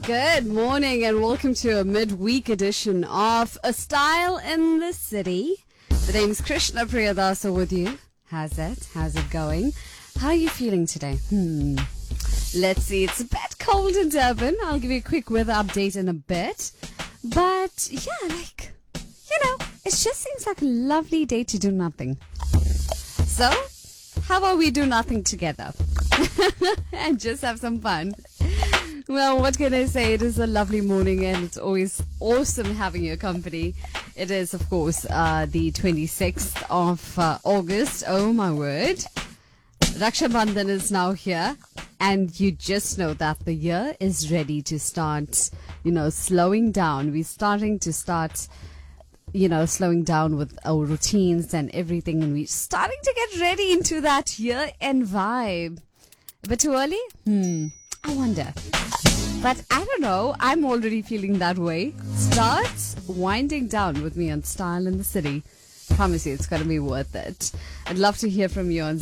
Good morning and welcome to a midweek edition of A Style in the City. The name's Krishna Priyadasa with you. How's it going? How are you feeling today? Let's see. It's a bit cold in Durban. I'll give you a quick weather update in a bit. But yeah, it just seems like a lovely day to do nothing. So, how about we do nothing together and just have some fun? Well, what can I say? It is a lovely morning and it's always awesome having your company. It is, of course, the 26th of August. Oh, my word. Raksha Bandhan is now here. And you just know that the year is ready to start, slowing down. We're starting to start, slowing down with our routines and everything. And we're starting to get ready into that year-end vibe. A bit too early? I wonder. But I don't know. I'm already feeling that way. Start winding down with me on Style in the City. Promise you it's going to be worth it. I'd love to hear from you on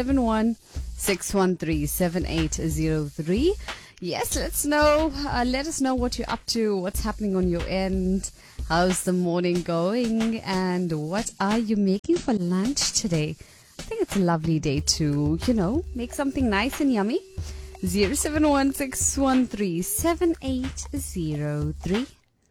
071-613-7803. Yes, let us know what you're up to, what's happening on your end, how's the morning going, and what are you making for lunch today? I think it's a lovely day to, make something nice and yummy. 071-613-7803.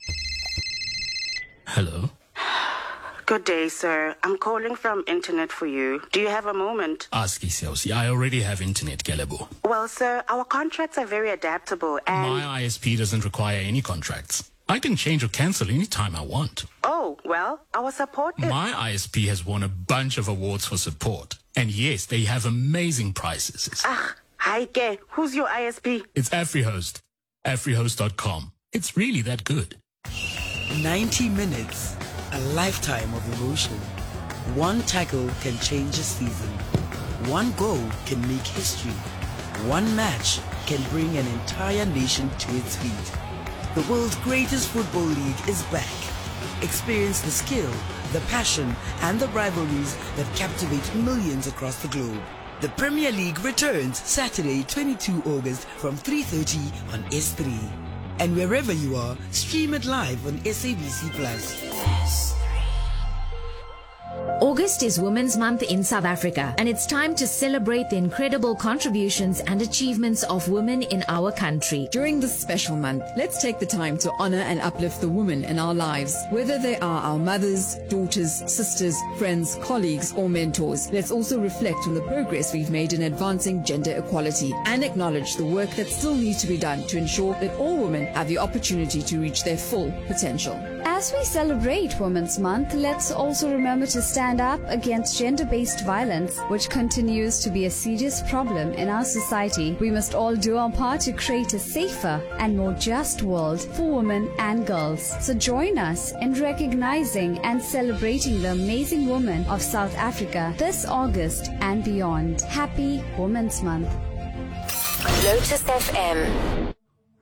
Hello. Good day, sir. I'm calling from Internet for You. Do you have a moment? Ask Iselsi. I already have internet, Kelebo. Well, sir, our contracts are very adaptable and... My ISP doesn't require any contracts. I can change or cancel anytime I want. Oh, well, our support is... My ISP has won a bunch of awards for support. And yes, they have amazing prices. Haike, who's your ISP? It's AfriHost. AfriHost.com. It's really that good. 90 minutes. A lifetime of emotion. One tackle can change a season. One goal can make history. One match can bring an entire nation to its feet. The world's greatest football league is back. Experience the skill, the passion, and the rivalries that captivate millions across the globe. The Premier League returns Saturday, 22 August from 3:30 on S3. And wherever you are, stream it live on SABC+. August is Women's Month in South Africa, and it's time to celebrate the incredible contributions and achievements of women in our country. During this special month, let's take the time to honor and uplift the women in our lives, whether they are our mothers, daughters, sisters, friends, colleagues, or mentors. Let's also reflect on the progress we've made in advancing gender equality and acknowledge the work that still needs to be done to ensure that all women have the opportunity to reach their full potential. As we celebrate Women's Month, let's also remember to stand up against gender-based violence, which continues to be a serious problem in our society. We must all do our part to create a safer and more just world for women and girls. So join us in recognizing and celebrating the amazing women of South Africa this August and beyond. Happy Women's Month. Lotus FM